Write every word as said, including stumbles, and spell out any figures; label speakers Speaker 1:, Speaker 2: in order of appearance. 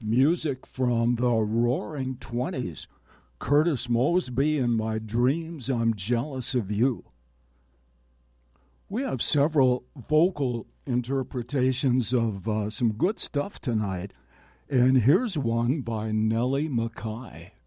Speaker 1: Music from the Roaring Twenties. Curtis Mosby and My Dreams, I'm Jealous of You. We have several vocal interpretations of uh, some good stuff tonight, and here's one by Nellie McKay.